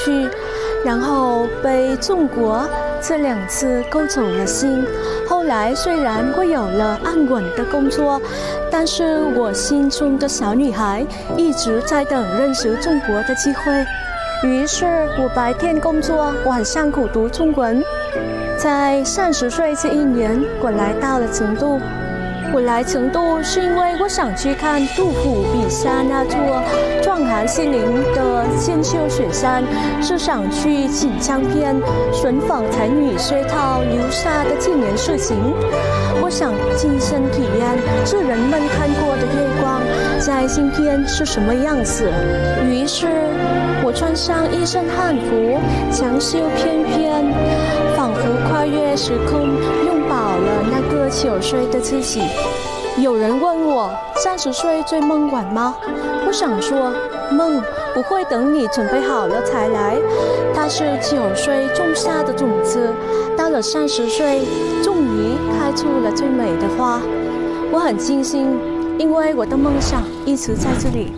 去，然后被中国这2次勾走了心。后来虽然我有了安稳的工作，但是我心中的小女孩一直在等认识中国的机会。于是我白天工作，晚上苦读中文。在30岁这一年，我来到了成都。我来成都是因为我想去看杜甫笔下那座壮汉西陵的千秋雪山，是想去锦江边寻访才女薛涛留下的纪念事情。我想亲身体验世人们看过的月光在今天是什么样子。于是我穿上一身汉服，长袖翩翩，仿佛跨越时空，拥抱了那个9岁的自己。有人问我30岁追梦晚吗？我想说，梦不会等你准备好了才来，它是9岁种下的种子，到了30岁，终于开出了最美的花。我很庆幸，因为我的梦想一直在这里。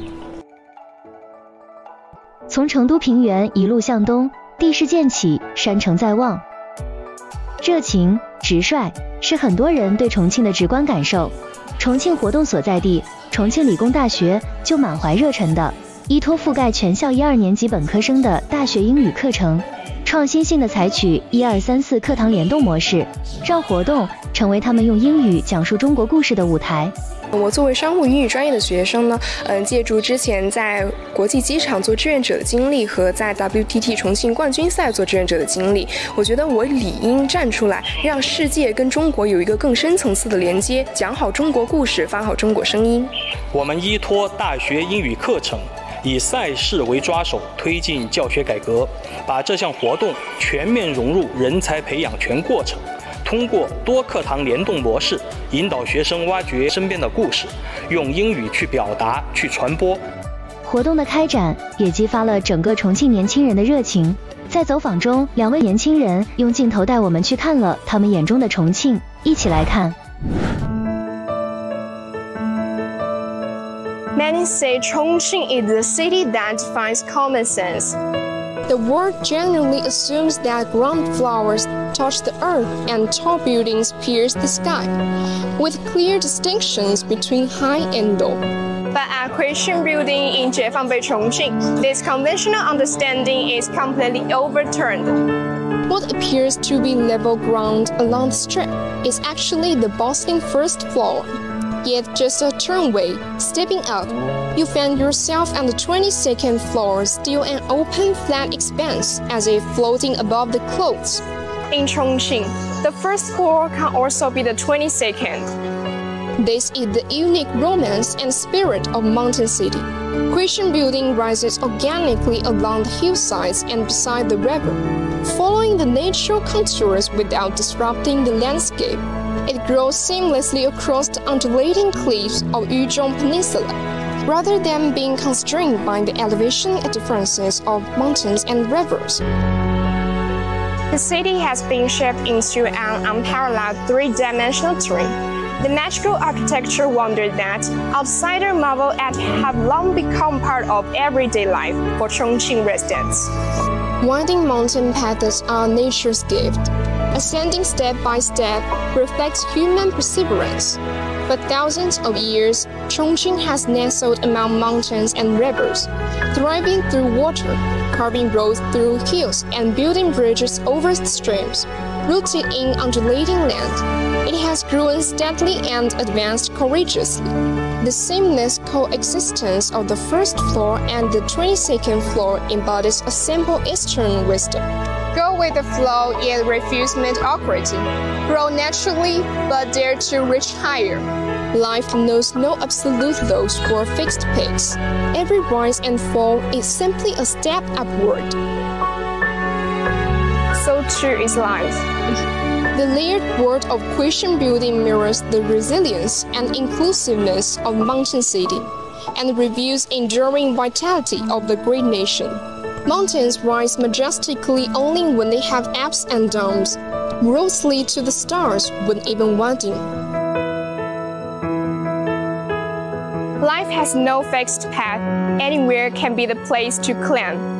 从成都平原一路向东，地势渐起，山城在望。热情、直率是很多人对重庆的直观感受。重庆活动所在地重庆理工大学就满怀热忱的依托覆盖全校1、2年级本科生的大学英语课程，创新性的采取1、2、3、4课堂联动模式，让活动成为他们用英语讲述中国故事的舞台。 我作为商务英语专业的学生呢，借助之前在国际机场做志愿者的经历和在 WTT 重庆冠军赛做志愿者的经历，我觉得我理应站出来，让世界跟中国有一个更深层次的连接，讲好中国故事，发好中国声音。 我们依托大学英语课程，以赛事为抓手，推进教学改革，把这项活动全面融入人才培养全过程。通过多课堂联动模式，引导学生挖掘身边的故事，用英语去表达、去传播。 活动的开展也激发了整个重庆年轻人的热情。在走访中，2位年轻人用镜头带我们去看了他们眼中的重庆，一起来看。 Many say Chongqing is the city that defines common sense. The word generally assumes that ground flowers touch the earth and tall buildings pierce the sky, with clear distinctions between high and low. But at Christian Building in Jiefangbai, Chongqing, this conventional understanding is completely overturned. What appears to be level ground along the strip is actually the bustling first floor. Yet just a turnway, stepping up, you find yourself on the 22nd floor, still an open flat expanse, as if floating above the clouds. In Chongqing, the first floor can also be the 22nd. This is the unique romance and spirit of Mountain City. Christian Building rises organically along the hillsides and beside the river, following the natural contours without disrupting the landscape. It grows seamlessly across the undulating cliffs of Yuzhong Peninsula, rather than being constrained by the elevation differences of mountains and rivers. The city has been shaped into an unparalleled three-dimensional dream. The magical architecture wonder that outsider marvel at have long become part of everyday life for Chongqing residents. Winding mountain paths are nature's gift. Ascending step by step reflects human perseverance. For thousands of years, Chongqing has nestled among mountains and rivers, thriving through water, carving roads through hills, and building bridges over streams. Rooted in undulating land, it has grown steadily and advanced courageously. The seamless coexistence of the first floor and the 22nd floor embodies a simple Eastern wisdom. Go with the flow, yet refuse mediocrity. Grow naturally, but dare to reach higher. Life knows no absolute lows or fixed peaks. Every rise and fall is simply a step upward. So too is life. The layered world of Christian Building mirrors the resilience and inclusiveness of Mountain City, and reveals enduring vitality of the great nation. Mountains rise majestically only when they have ups and downs. Roads lead to the stars when even winding. Life has no fixed path. Anywhere can be the place to climb.